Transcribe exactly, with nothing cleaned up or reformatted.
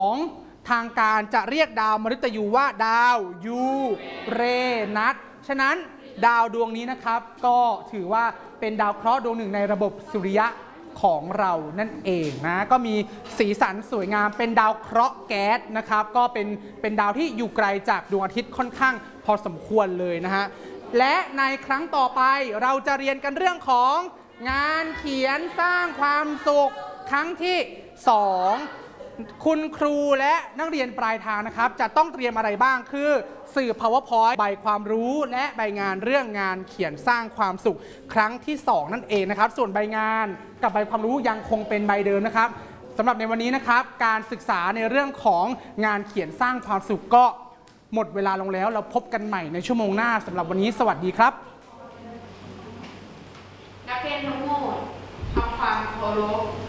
ของทางการจะเรียกดาวมฤตยูว่าดาวยูเรนัสฉะนั้นดาวดวงนี้นะครับก็ถือว่าเป็นดาวเคราะห์ดวงหนึ่งในระบบสุริยะของเรานั่นเองนะก็มีสีสันสวยงามเป็นดาวเคราะห์แก๊สนะครับก็เป็นเป็นดาวที่อยู่ไกลจากดวงอาทิตย์ค่อนข้างพอสมควรเลยนะฮะและในครั้งต่อไปเราจะเรียนกันเรื่องของงานเขียนสร้างความสุขครั้งที่สองคุณครูและนักเรียนปลายทางนะครับจะต้องเตรียมอะไรบ้างคือสื่อ PowerPoint ใบความรู้และใบงานเรื่องงานเขียนสร้างความสุขครั้งที่สองนั่นเองนะครับส่วนใบงานกับใบความรู้ยังคงเป็นใบเดิมนะครับสำหรับในวันนี้นะครับการศึกษาในเรื่องของงานเขียนสร้างความสุขก็หมดเวลาลงแล้วเราพบกันใหม่ในชั่วโมงหน้าสำหรับวันนี้สวัสดีครับนักเรียนทั้งหมดทำความเคารพ